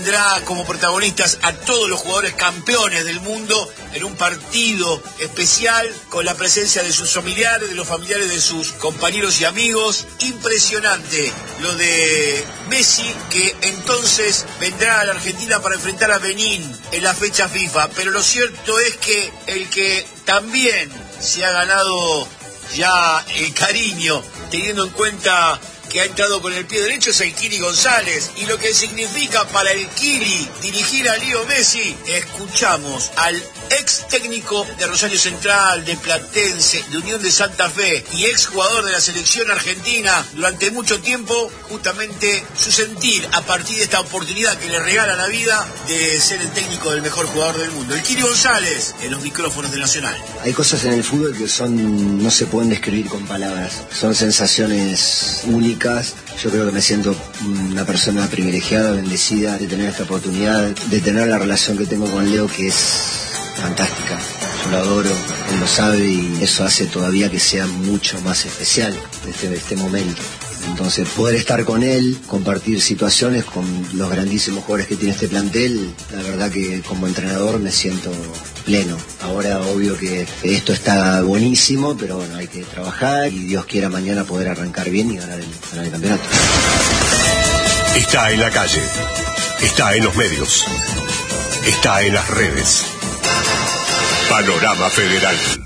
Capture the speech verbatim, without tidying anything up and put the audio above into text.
Tendrá como protagonistas a todos los jugadores campeones del mundo en un partido especial con la presencia de sus familiares, de los familiares de sus compañeros y amigos. Impresionante lo de Messi, que entonces vendrá a la Argentina para enfrentar a Benín en la fecha FIFA. Pero lo cierto es que el que también se ha ganado ya el cariño, teniendo en cuenta que ha entrado con el pie derecho, es el Kili González. Y lo que significa para el Kili dirigir a Leo Messi, escuchamos al ex técnico de Rosario Central, de Platense, de Unión de Santa Fe y ex jugador de la selección argentina durante mucho tiempo, justamente su sentir a partir de esta oportunidad que le regala la vida de ser el técnico del mejor jugador del mundo. El Kili González en los micrófonos de Nacional. Hay cosas en el fútbol que son no se pueden describir con palabras, son sensaciones únicas. Yo creo que me siento una persona privilegiada, bendecida de tener esta oportunidad, de tener la relación que tengo con Leo, que es fantástica. Yo lo adoro, él lo sabe y eso hace todavía que sea mucho más especial este, este momento. Entonces, poder estar con él, compartir situaciones con los grandísimos jugadores que tiene este plantel, la verdad que como entrenador me siento pleno. Ahora, obvio que esto está buenísimo, pero bueno, hay que trabajar y Dios quiera mañana poder arrancar bien y ganar el, ganar el campeonato. Está en la calle, está en los medios, está en las redes. Panorama Federal.